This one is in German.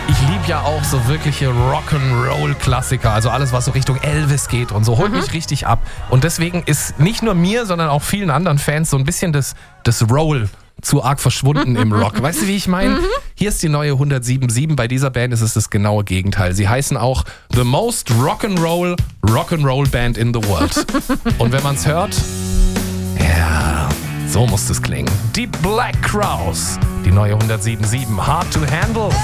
Ich liebe ja auch so wirkliche Rock'n'Roll-Klassiker, also alles, was so Richtung Elvis geht und so, holt mich richtig ab. Und deswegen ist nicht nur mir, sondern auch vielen anderen Fans so ein bisschen das Roll zu arg verschwunden im Rock. Weißt du, wie ich meine? Hier ist die neue 107.7. Bei dieser Band ist es das genaue Gegenteil. Sie heißen auch The Most Rock'n'Roll Band in the World. Und wenn man es hört, ja, so muss es klingen. Die Black Crowes, die neue 107.7. Hard to Handle.